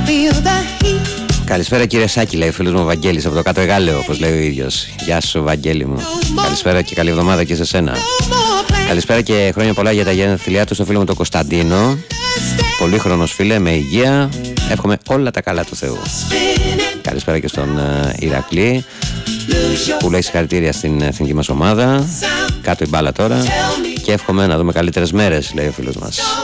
Καλησπέρα κύριε Σάκη, λέει ο φίλος μου Βαγγέλης από το κάτω Εγάλεο, όπως λέει ο ίδιος. Γεια σου Βαγγέλη μου. Καλησπέρα και καλή εβδομάδα και σε σένα. Καλησπέρα και χρόνια πολλά για τα γενέθλιά του στο φίλο μου τον Κωνσταντίνο. Πολύχρονος φίλε, με υγεία. Εύχομαι όλα τα καλά του Θεού. Καλησπέρα και στον Ηρακλή που λέει συγχαρητήρια στην εθνική μας ομάδα. Κάτω η μπάλα τώρα. Και εύχομαι να δούμε καλύτερες μέρες, λέει ο φίλος μας.